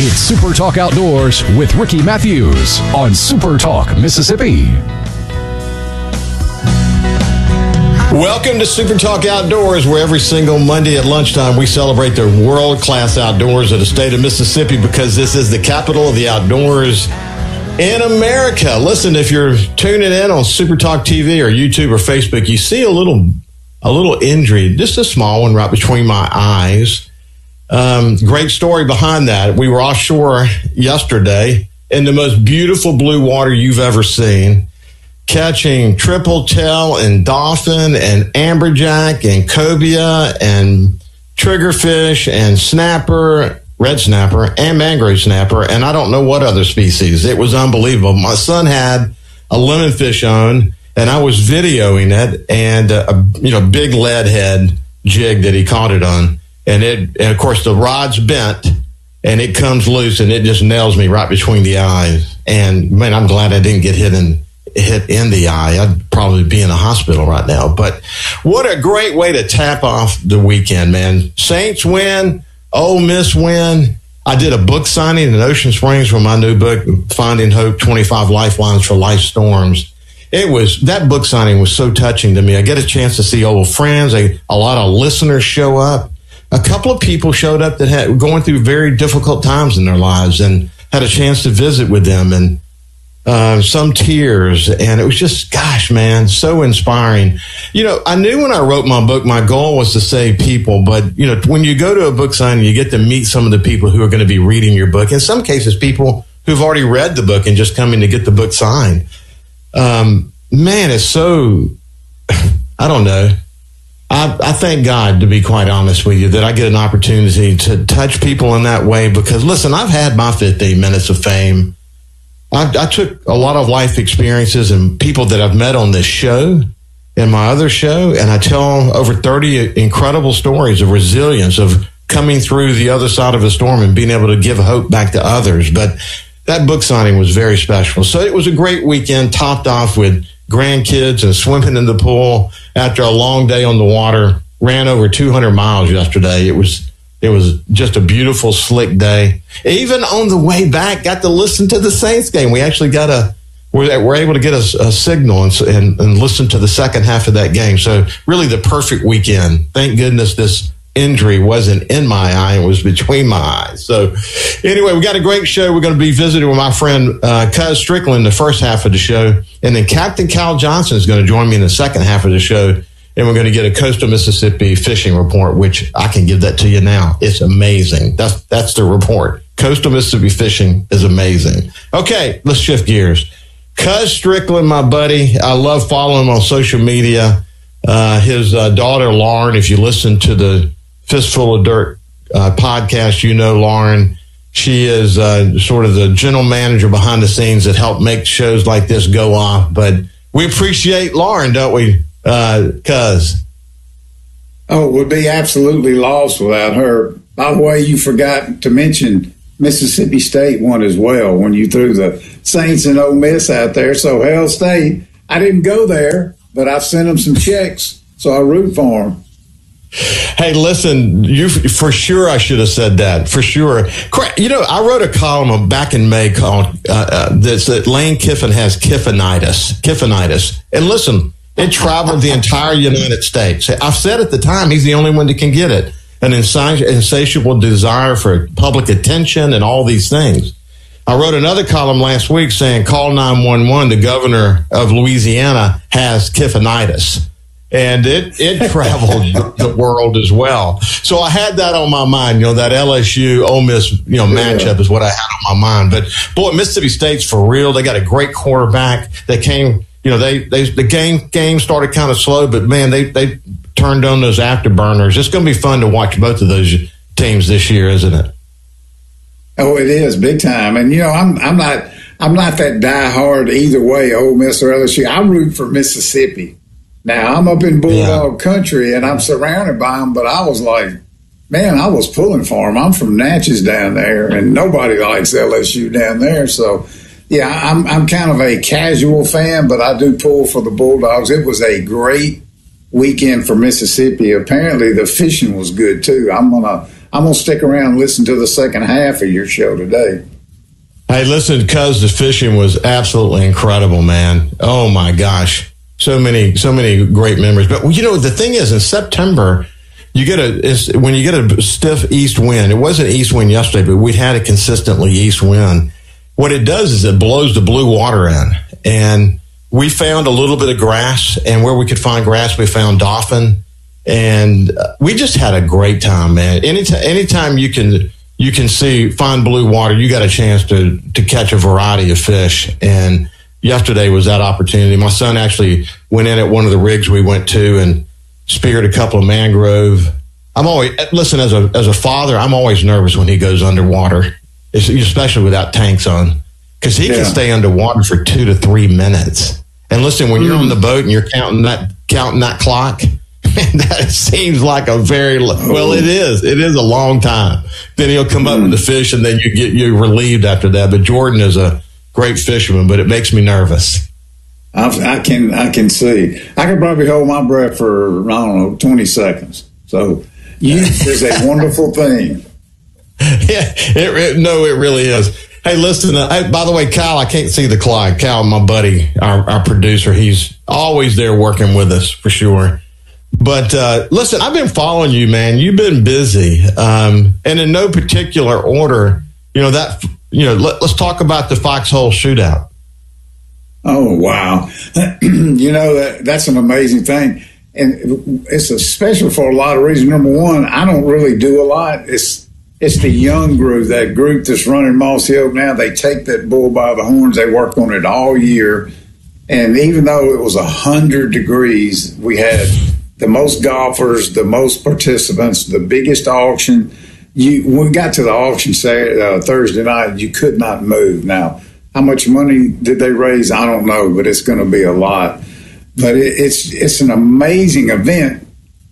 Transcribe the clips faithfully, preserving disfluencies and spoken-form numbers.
It's Super Talk Outdoors with Ricky Matthews on Super Talk Mississippi. Welcome to Super Talk Outdoors, where every single Monday at lunchtime we celebrate the world-class outdoors of the state of Mississippi, because this is the capital of the outdoors in America. Listen, if you're tuning in on Super Talk T V or YouTube or Facebook, you see a little a little injury, just a small one right between my eyes. Um, great story behind that. We were offshore yesterday in the most beautiful blue water you've ever seen, catching triple tail and dolphin and amberjack and cobia and triggerfish and snapper, red snapper and mangrove snapper, and I don't know what other species. It was unbelievable. My son had a lemonfish on, and I was videoing it, and a you know big lead head jig that he caught it on, and it and of course the rod's bent, and it comes loose, and it just nails me right between the eyes. And man, I'm glad I didn't get hit in hit in the eye. I'd probably be in a hospital right now. But what a great way to tap off the weekend, man. Saints win, Ole Miss win. I did a book signing in Ocean Springs for my new book, Finding Hope, twenty-five Lifelines for Life Storms. It was, that book signing was so touching to me. I get a chance to see old friends. A, a lot of listeners show up. A couple of people showed up that had going through very difficult times in their lives, and had a chance to visit with them, and Uh, some tears, and it was just, gosh, man, so inspiring. You know, I knew when I wrote my book, my goal was to save people, but, you know, when you go to a book signing, you get to meet some of the people who are going to be reading your book. In some cases, people who've already read the book and just coming to get the book signed. Um, man, it's so, I don't know. I, I thank God, to be quite honest with you, that I get an opportunity to touch people in that way, because, listen, I've had my fifteen minutes of fame. I, I took a lot of life experiences and people that I've met on this show and my other show, and I tell over thirty incredible stories of resilience, of coming through the other side of a storm and being able to give hope back to others. But that book signing was very special. So it was a great weekend, topped off with grandkids and swimming in the pool after a long day on the water. Ran over two hundred miles yesterday. It was It was just a beautiful, slick day. Even on the way back, got to listen to the Saints game. We actually got a, we're, we're able to get a, a signal and, and, and listen to the second half of that game. So really the perfect weekend. Thank goodness this injury wasn't in my eye. It was between my eyes. So anyway, we got a great show. We're going to be visiting with my friend uh, Cuz Strickland the first half of the show. And then Captain Cal Johnson is going to join me in the second half of the show. And we're going to get a coastal Mississippi fishing report, which I can give that to you now. It's amazing. That's that's the report. Coastal Mississippi fishing is amazing. Okay, let's shift gears. Cuz Strickland, my buddy, I love following him on social media. Uh, his uh, daughter, Lauren, if you listen to the Fistful of Dirt uh, podcast, you know Lauren. She is uh, sort of the general manager behind the scenes that help make shows like this go off. But we appreciate Lauren, don't we? Uh, cuz. Oh, we'd be absolutely lost without her. By the way, you forgot to mention Mississippi State won as well when you threw the Saints and Ole Miss out there. So Hail State, I didn't go there, but I've sent them some checks, so I root for them. Hey, listen, you for sure I should have said that, for sure. You know, I wrote a column back in May called uh, uh, this, that Lane Kiffin has Kiffinitis. Kiffinitis. And listen, it traveled the entire United States. I've said at the time, he's the only one that can get it. An insatiable desire for public attention and all these things. I wrote another column last week saying, call nine one one, the governor of Louisiana has Kiffinitis. And it, it traveled the world as well. So I had that on my mind, you know, that L S U Ole Miss, you know, matchup is what I had on my mind. But boy, Mississippi State's for real. They got a great quarterback. They came, you know, they, they, the game, game started kind of slow, but man, they, they turned on those afterburners. It's going to be fun to watch both of those teams this year, isn't it? Oh, it is big time. And, you know, I'm, I'm not, I'm not that diehard either way, Ole Miss or L S U. I root for Mississippi. Now, I'm up in Bulldog yeah. country, and I'm surrounded by them, but I was like, man, I was pulling for them. I'm from Natchez down there, and nobody likes L S U down there. So, yeah, I'm I'm kind of a casual fan, but I do pull for the Bulldogs. It was a great weekend for Mississippi. Apparently, the fishing was good, too. I'm going to I'm going to stick around and listen to the second half of your show today. Hey, listen, cuz the fishing was absolutely incredible, man. Oh my gosh. So many, so many great memories. But you know, the thing is, in September, you get a, when you get a stiff east wind, it wasn't east wind yesterday, but we had a consistently east wind. What it does is it blows the blue water in. And we found a little bit of grass, and where we could find grass, we found dolphin. And we just had a great time, man. Anytime, anytime you can, you can see, find blue water, you got a chance to, to catch a variety of fish. And yesterday was that opportunity. My son actually went in at one of the rigs we went to and speared a couple of mangrove. I'm always, listen, as a, as a father, I'm always nervous when he goes underwater, especially without tanks on, because he yeah. can stay underwater for two to three minutes. And listen, when mm. you're on the boat and you're counting that, counting that clock, that seems like a very, well, it is. It is a long time. Then he'll come up with the fish, and then you get you relieved after that. But Jordan is a great fisherman, but it makes me nervous. I've, I can I can see. I can probably hold my breath for, I don't know, twenty seconds. So youth is a wonderful thing. Yeah, it, it, no, it really is. Hey, listen, uh, I, by the way, Kyle, I can't see the clock. Kyle, my buddy, our, our producer, he's always there working with us for sure. But uh, listen, I've been following you, man. You've been busy, um, and in no particular order. You know that. You know, let, let's talk about the Foxhole Shootout. Oh wow! You know that that's an amazing thing, and it's a special for a lot of reasons. Number one, I don't really do a lot. It's it's the young group, that group that's running Mossy Oak now. They take that bull by the horns. They work on it all year, and even though it was a hundred degrees, we had the most golfers, the most participants, the biggest auction. You, when we got to the auction Saturday, uh, Thursday night, you could not move. Now, how much money did they raise? I don't know, but it's going to be a lot. But it, it's it's an amazing event.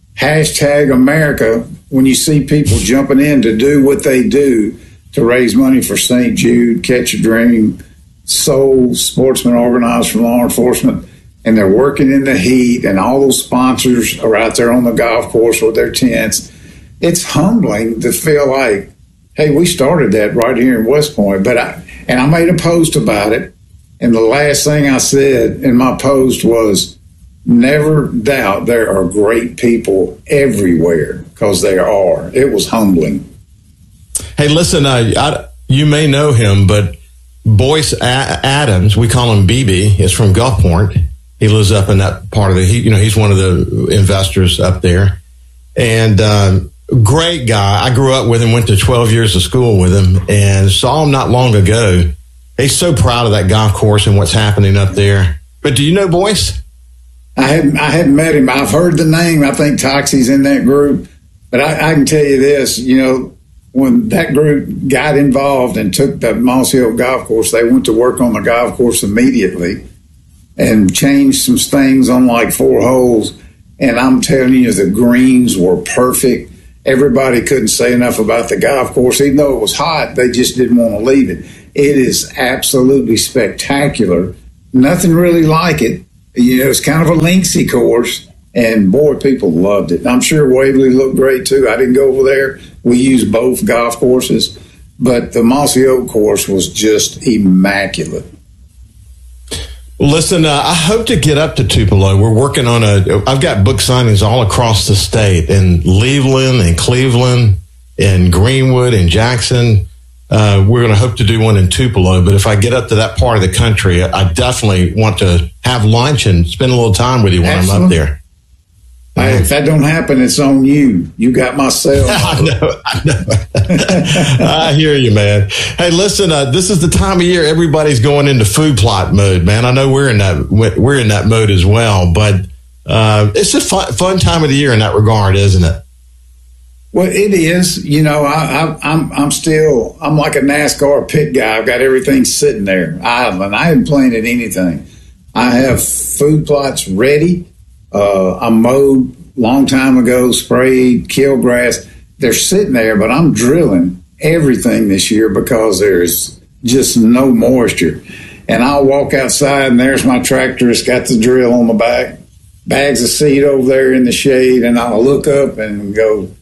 Hashtag America, when you see people jumping in to do what they do to raise money for Saint Jude, Catch a Dream, Soul, Sportsman Organized for Law Enforcement, and they're working in the heat, and all those sponsors are out there on the golf course with their tents. It's humbling to feel like, hey, we started that right here in West Point. But I, and I made a post about it, and the last thing I said in my post was, never doubt there are great people everywhere, because there are. It was humbling. Hey, listen, uh, I, you may know him, but Boyce a- Adams, we call him B B, is from Gulfport. He lives up in that part of the, he, you know, he's one of the investors up there. And um, great guy. I grew up with him, went to twelve years of school with him, and saw him not long ago. He's so proud of that golf course and what's happening up there. But do you know Boyce? I hadn't, I hadn't met him. I've heard the name. I think Toxie's in that group. But I, I can tell you this, you know, when that group got involved and took the Mossy Oak golf course, they went to work on the golf course immediately and changed some things on like four holes. And I'm telling you, the greens were perfect. Everybody couldn't say enough about the golf course. Even though it was hot, they just didn't want to leave it. It is absolutely spectacular. Nothing really like it. You know, it's kind of a linksy course. And, boy, people loved it. I'm sure Waverly looked great, too. I didn't go over there. We used both golf courses. But the Mossy Oak course was just immaculate. Listen, uh, I hope to get up to Tupelo. We're working on a, I've got book signings all across the state, in Leveland and Cleveland and Greenwood and Jackson. Uh, we're going to hope to do one in Tupelo. But if I get up to that part of the country, I definitely want to have lunch and spend a little time with you when Absolutely. I'm up there. Hey, if that don't happen, it's on you. You got my cell. I know. I know. I hear you, man. Hey, listen. Uh, this is the time of year everybody's going into food plot mode, man. I know we're in that we're in that mode as well, but uh, it's a fun, fun time of the year in that regard, isn't it? Well, it is. You know, I, I, I'm I'm still I'm like a NASCAR pit guy. I've got everything sitting there idling. I haven't planted anything. I have food plots ready. Uh, I mowed long time ago, sprayed, killed grass. They're sitting there, but I'm drilling everything this year because there's just no moisture. And I'll walk outside, and there's my tractor. It's got the drill on the back, bags of seed over there in the shade, and I'll look up and go,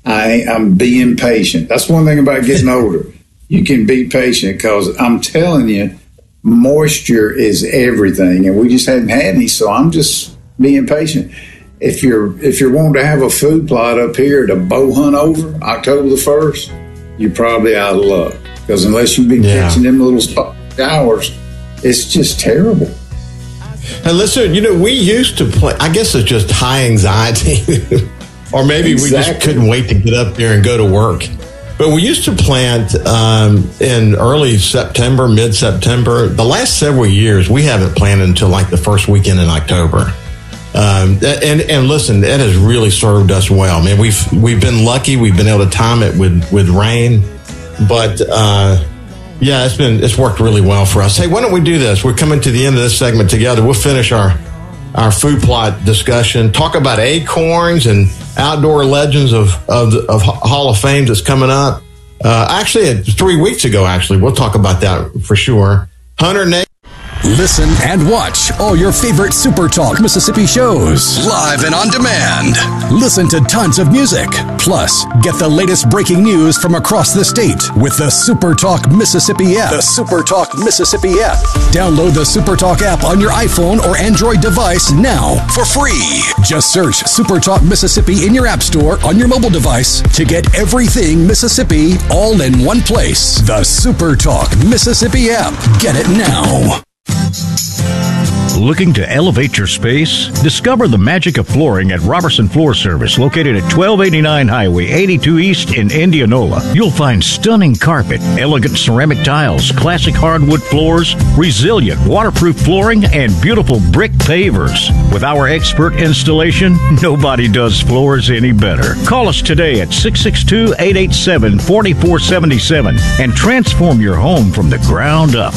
I, I'm being patient. That's one thing about getting older. You can be patient because I'm telling you, moisture is everything, and we just hadn't had any. So I'm just being patient. If you're if you're wanting to have a food plot up here to bow hunt over October the first, you're probably out of luck because unless you've been yeah. catching them little showers, it's just terrible. And listen, you know, we used to play. I guess it's just high anxiety, or maybe exactly. we just couldn't wait to get up there and go to work. But we used to plant um, in early September, mid-September. The last several years, we haven't planted until like the first weekend in October. Um, and and listen, it has really served us well. Man, we've we've been lucky. We've been able to time it with with rain, but uh, yeah, it's been it's worked really well for us. Hey, why don't we do this? We're coming to the end of this segment together. We'll finish our our food plot discussion, talk about acorns and outdoor legends of of, the, of Hall of Fame that's coming up. Uh, actually, three weeks ago. Actually, we'll talk about that for sure. Hunter Nate. Listen and watch all your favorite Super Talk Mississippi shows live and on demand. Listen to tons of music. Plus, get the latest breaking news from across the state with the Super Talk Mississippi app. The Super Talk Mississippi app. Download the Super Talk app on your iPhone or Android device now for free. Just search Super Talk Mississippi in your app store on your mobile device to get everything Mississippi all in one place. The Super Talk Mississippi app. Get it now. Looking to elevate your space? Discover the magic of flooring at Robertson Floor Service, located at twelve eighty-nine Highway eighty-two East in Indianola. You'll find stunning carpet, elegant ceramic tiles, classic hardwood floors, resilient waterproof flooring, and beautiful brick pavers. With our expert installation, nobody does floors any better. Call us today at six six two, eight eight seven, four four seven seven and transform your home from the ground up.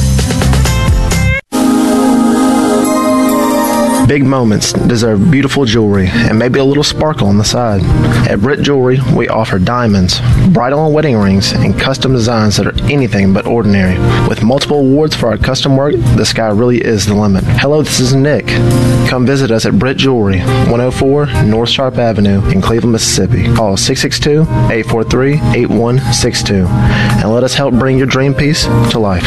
Big moments deserve beautiful jewelry and maybe a little sparkle on the side. At Britt Jewelry, we offer diamonds, bridal and wedding rings, and custom designs that are anything but ordinary. With multiple awards for our custom work, the sky really is the limit. Hello, this is Nick. Come visit us at Britt Jewelry, one oh four North Sharp Avenue in Cleveland, Mississippi. Call six six two, eight four three, eight one six two and let us help bring your dream piece to life.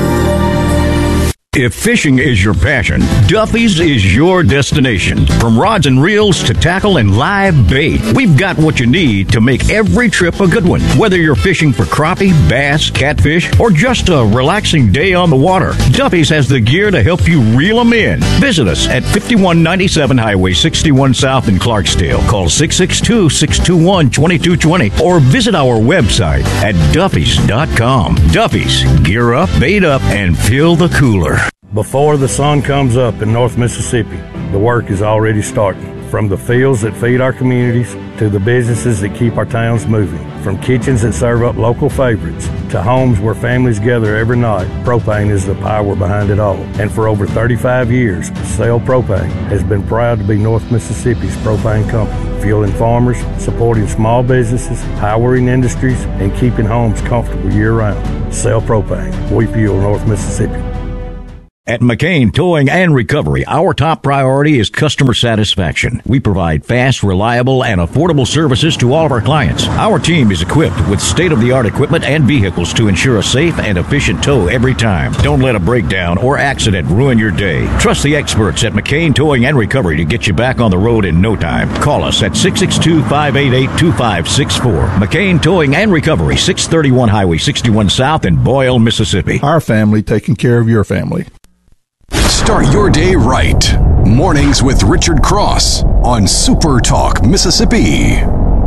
If fishing is your passion, Duffy's is your destination. From rods and reels to tackle and live bait, we've got what you need to make every trip a good one. Whether you're fishing for crappie, bass, catfish, or just a relaxing day on the water, Duffy's has the gear to help you reel them in. Visit us at fifty-one ninety-seven Highway sixty-one South in Clarksdale. Call six six two, six two one, two two two zero or visit our website at duffys dot com. Duffy's, gear up, bait up, and fill the cooler. Before the sun comes up in North Mississippi, the work is already starting. From the fields that feed our communities to the businesses that keep our towns moving. From kitchens that serve up local favorites to homes where families gather every night, propane is the power behind it all. And for over thirty-five years, Sale Propane has been proud to be North Mississippi's propane company, fueling farmers, supporting small businesses, powering industries, and keeping homes comfortable year-round. Sale Propane. We fuel North Mississippi. At McCain Towing and Recovery, our top priority is customer satisfaction. We provide fast, reliable, and affordable services to all of our clients. Our team is equipped with state-of-the-art equipment and vehicles to ensure a safe and efficient tow every time. Don't let a breakdown or accident ruin your day. Trust the experts at McCain Towing and Recovery to get you back on the road in no time. Call us at six six two, five eight eight, two five six four. McCain Towing and Recovery, six thirty-one Highway sixty-one South in Boyle, Mississippi. Our family taking care of your family. Start your day right. Mornings with Richard Cross on Super Talk Mississippi.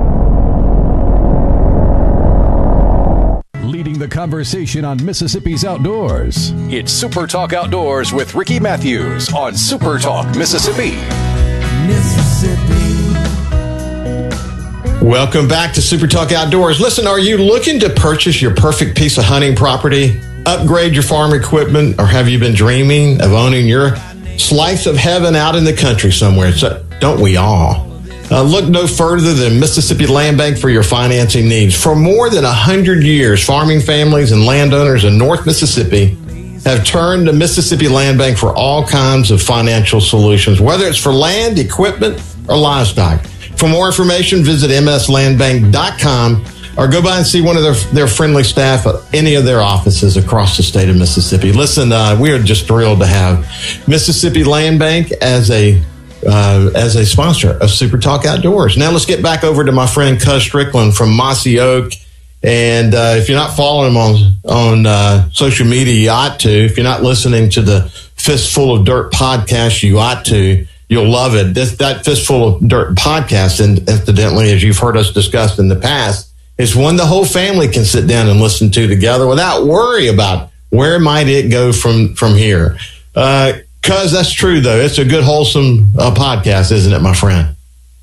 Leading the conversation on Mississippi's outdoors. It's Super Talk Outdoors with Ricky Matthews on Super Talk Mississippi. Mississippi. Welcome back to Super Talk Outdoors. Listen, are you looking to purchase your perfect piece of hunting property? Upgrade your farm equipment, or have you been dreaming of owning your slice of heaven out in the country somewhere? So, don't we all? Uh, look no further than Mississippi Land Bank for your financing needs. For more than one hundred years, farming families and landowners in North Mississippi have turned to Mississippi Land Bank for all kinds of financial solutions, whether it's for land, equipment, or livestock. For more information, visit m s land bank dot com or go by and see one of their, their friendly staff at any of their offices across the state of Mississippi. Listen, uh, we are just thrilled to have Mississippi Land Bank as a uh, as a sponsor of Super Talk Outdoors. Now let's get back over to my friend Cuz Strickland from Mossy Oak. And uh, if you're not following him on on uh, social media, you ought to. If you're not listening to the Fistful of Dirt podcast, you ought to. You'll love it. This, that Fistful of Dirt podcast, and incidentally, as you've heard us discuss in the past, is one the whole family can sit down and listen to together without worry about where might it go from, from here. Uh, cause that's true though. It's a good, wholesome uh, podcast, isn't it, my friend?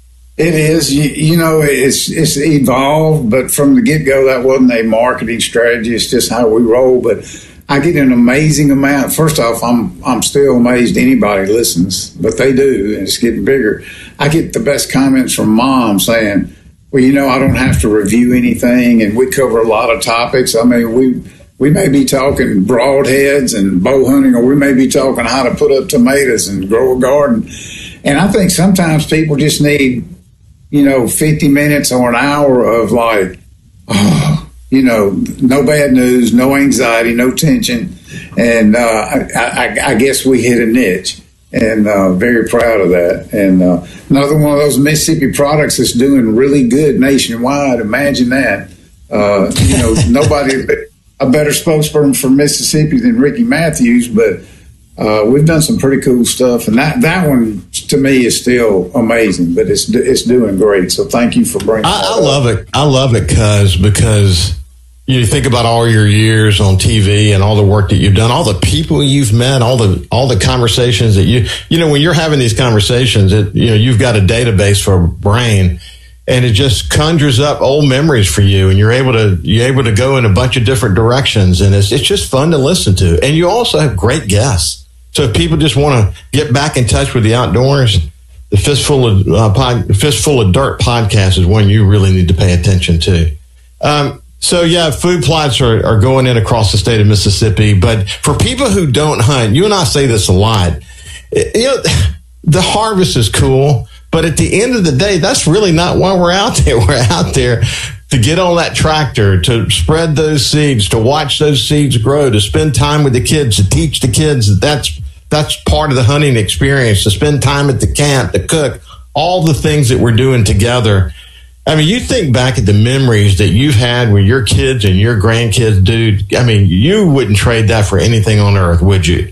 It is. You, you know, it's, it's evolved, but from the get go, that wasn't a marketing strategy. It's just how we roll. But I get an amazing amount. First off, I'm, I'm still amazed anybody listens, but they do. And it's getting bigger. I get the best comments from mom saying, well, you know, I don't have to review anything, and we cover a lot of topics. I mean, we we may be talking broadheads and bow hunting, or we may be talking how to put up tomatoes and grow a garden. And I think sometimes people just need, you know, fifty minutes or an hour of like, oh, you know, no bad news, no anxiety, no tension. And uh, I, I, I guess we hit a niche. And uh, very proud of that. And uh, another one of those Mississippi products that's doing really good nationwide. Imagine that. Uh, you know, nobody a better spokesperson for Mississippi than Ricky Matthews, but uh, we've done some pretty cool stuff. And that, that one to me is still amazing, but it's it's doing great. So thank you for bringing. I, I that love up. it. I love it, cuz because. You think about all your years on T V and all the work that you've done, all the people you've met, all the all the conversations that you, you know, when you're having these conversations, it, you know, you've got a database for a brain, and it just conjures up old memories for you, and you're able to you're able to go in a bunch of different directions, and it's it's just fun to listen to. And you also have great guests. So if people just want to get back in touch with the outdoors, the Fistful of uh, pod, Fistful of Dirt podcast is one you really need to pay attention to. Um, So, yeah, food plots are, are going in across the state of Mississippi. But for people who don't hunt, you and I say this a lot, you know, the harvest is cool. But at the end of the day, that's really not why we're out there. We're out there to get on that tractor, to spread those seeds, to watch those seeds grow, to spend time with the kids, to teach the kids that that's, that's part of the hunting experience, to spend time at the camp, to cook, all the things that we're doing together. I mean, you think back at the memories that you've had with your kids and your grandkids, dude. I mean, you wouldn't trade that for anything on earth, would you?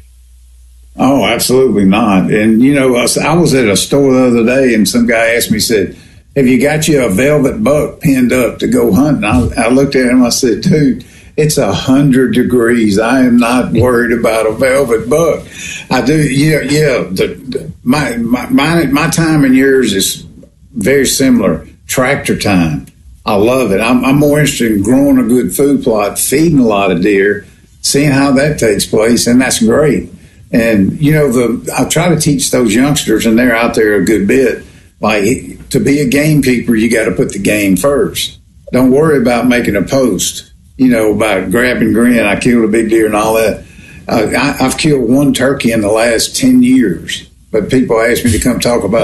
Oh, absolutely not. And, you know, I was at a store the other day and some guy asked me, said, have you got you a velvet buck pinned up to go hunting? I, I looked at him, I said, dude, it's a hundred degrees. I am not worried about a velvet buck. I do. Yeah. Yeah. The, the, my, my, my, my time and yours is very similar. Tractor time. I love it. I'm, I'm more interested in growing a good food plot, feeding a lot of deer, seeing how that takes place, and that's great. And, you know, the I try to teach those youngsters, and they're out there a good bit, like, to be a gamekeeper, you got to put the game first. Don't worry about making a post, you know, about grab and grin, I killed a big deer and all that. Uh, I, I've killed one turkey in the last ten years, but people ask me to come talk about